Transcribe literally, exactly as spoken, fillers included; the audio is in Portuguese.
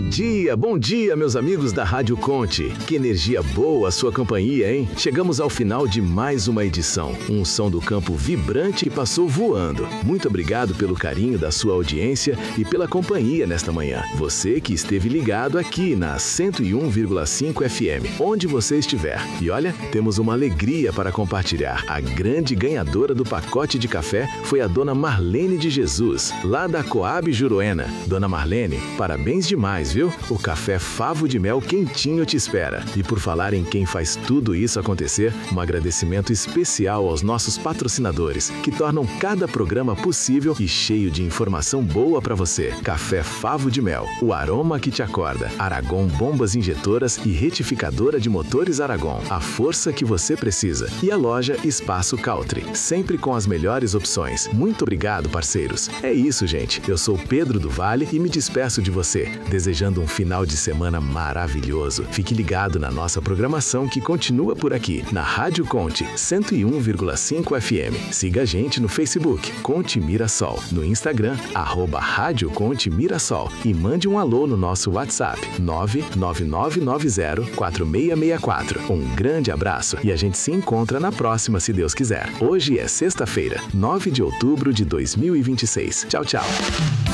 dia, bom dia, meus amigos da Rádio Conte. Que energia boa a sua companhia, hein? Chegamos ao final de mais uma edição. Um som do campo vibrante e passou voando. Muito obrigado pelo carinho da sua audiência e pela companhia nesta manhã. Você que esteve ligado aqui na cento e um vírgula cinco F M, onde você estiver. E olha, temos uma alegria para compartilhar. A grande ganhadora do pacote de café foi a dona Marlene de Jesus, lá da Coab Juruena. Dona Marlene, parabéns demais, viu? O café Favo de Mel quentinho te espera. E por falar em quem faz tudo isso acontecer, um agradecimento especial aos nossos patrocinadores, que tornam cada programa possível e cheio de informação boa para você. Café Favo de Mel, o aroma que te acorda. Aragon Bombas Injetoras e Retificadora de Motores Aragon, a força que você precisa. E a loja Espaço Caltri, sempre com as melhores opções. Muito obrigado, parceiros. É isso, gente. Eu sou Pedro do Vale e me despeço de você, desejando um final de semana maravilhoso. Fique ligado na nossa programação que continua por aqui, na Rádio Conte, cento e um vírgula cinco F M. Siga a gente no Facebook, Conte Mirassol, no Instagram, arroba Rádio Conte Mirassol, e mande um alô no nosso WhatsApp, nove nove nove nove zero quatro seis seis quatro. Um grande abraço e a gente se encontra na próxima, se Deus quiser. Hoje é sexta-feira, nove de outubro de dois mil e vinte e seis. Tchau, tchau.